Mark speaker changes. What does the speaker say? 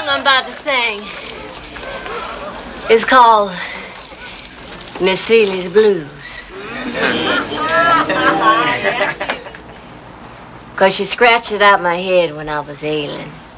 Speaker 1: I'm about to sing is called Miss Celia's Blues. 'Cause she scratched it out my head when I was ailing.